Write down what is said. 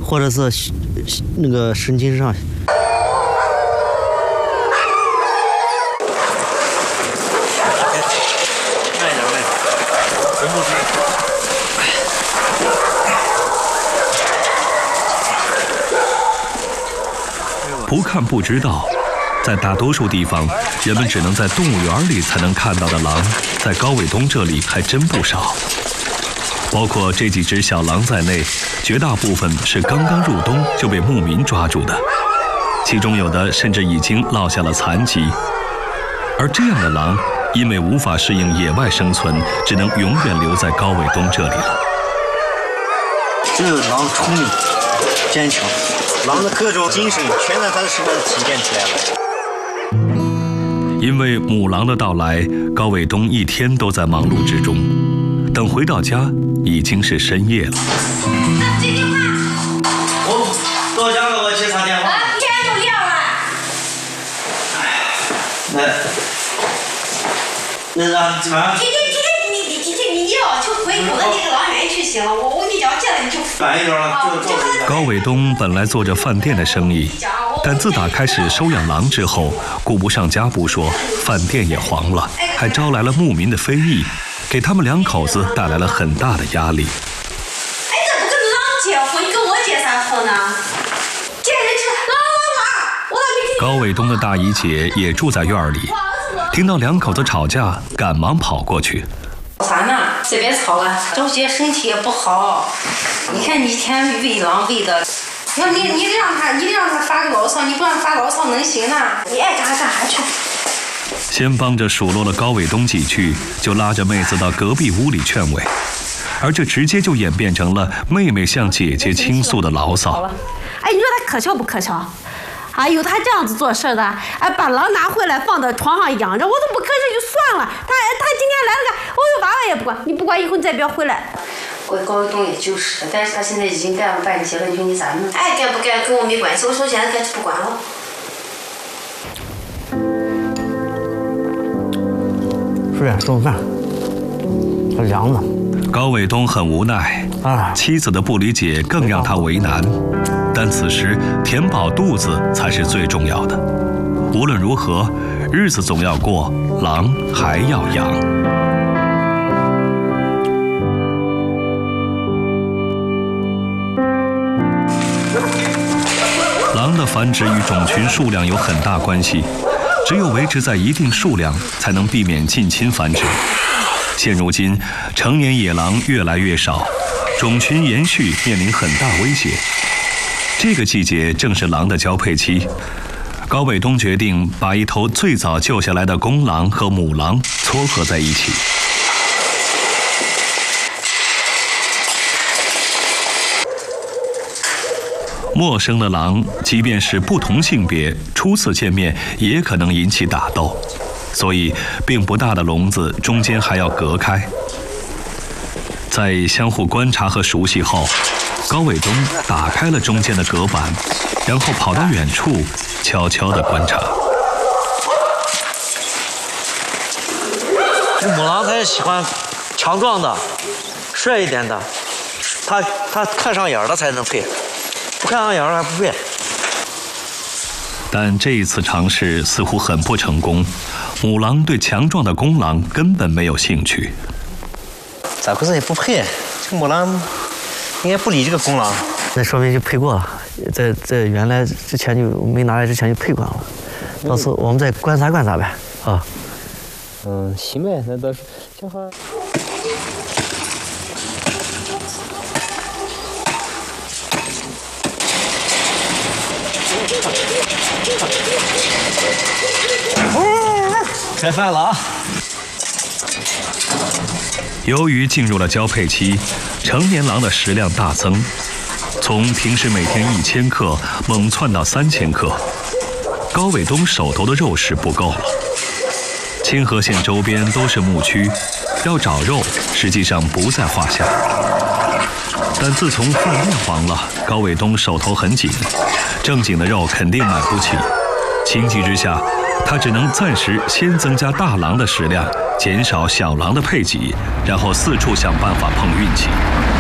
或者是那个神经上。 不看不知道，在大多数地方，人们只能在动物园里才能看到的狼，在高伟东这里还真不少。包括这几只小狼在内，绝大部分是刚刚入冬就被牧民抓住的，其中有的甚至已经落下了残疾。而这样的狼，因为无法适应野外生存，只能永远留在高伟东这里了。 这个狼聪明、坚强，狼的各种精神全在它的身上体现出来了。 因为母狼的到来，高伟东一天都在忙碌之中。等回到家，已经是深夜了。 接电话。 到家了，我接他电话。 天都亮了。 那让怎么？ 今天你要就回我的那个狼园去行了，我给你讲借了你就。 晚一点了，就。 高伟东本来做着饭店的生意，但自打开始收养狼之后，顾不上家不说，饭店也黄了，还招来了牧民的非议。给他们两口子带来了很大的压力。 哎，这不跟狼结婚，你跟我结啥婚呢？见人是狼，我咋没听？ 高伟东的大姨姐也住在院里，听到两口子吵架，赶忙跑过去。 啥呢？别吵了，周姐身体也不好，你看你一天喂狼喂的，要你得让他发个牢骚，你不让发牢骚能行呢？你爱干啥去。 先帮着数落了高伟东几句，就拉着妹子到隔壁屋里劝慰，而这直接就演变成了妹妹向姐姐倾诉的牢骚。 哎，你说他可笑不可笑？哎呦，他这样子做事的，哎，把狼拿回来放到床上养着，我都不吭声就算了。他今天来了个，我有娃娃也不管，你不管以后你再别回来。 我高伟东也就是，但是他现在已经干了半截了，你说你咋弄？爱干不干跟我没关系，我从现在开始不管了。 是中饭，它凉了。 高伟东很无奈，妻子的不理解更让他为难。但此时填饱肚子才是最重要的。无论如何，日子总要过，狼还要养。狼的繁殖与种群数量有很大关系。只有维持在一定数量，才能避免近亲繁殖。现如今，成年野狼越来越少，种群延续面临很大威胁。这个季节正是狼的交配期，高伟东决定把一头最早救下来的公狼和母狼撮合在一起。陌生的狼，即便是不同性别，初次见面也可能引起打斗，所以并不大的笼子中间还要隔开。在相互观察和熟悉后，高伟东打开了中间的隔板，然后跑到远处，悄悄地观察。 这母狼它也喜欢强壮的、帅一点的，它看上眼了才能配。不看上眼还不配。 但这一次尝试似乎很不成功，母狼对强壮的公狼根本没有兴趣。 咋回事也不配，这个母狼应该不理这个公狼。那说明就配过了，在原来之前就没拿来之前就配过了，到时候我们再观察观察呗，啊。行呗，那到时候正好。开饭了啊！ 由于进入了交配期，成年狼的食量大增，从平时每天1000克猛窜到3000克。高伟东手头的肉食不够了。清河县周边都是牧区，要找肉实际上不在话下。但自从饭店黄了，高伟东手头很紧，正经的肉肯定买不起。情急之下，他只能暂时先增加大狼的食量，减少小狼的配给，然后四处想办法碰运气。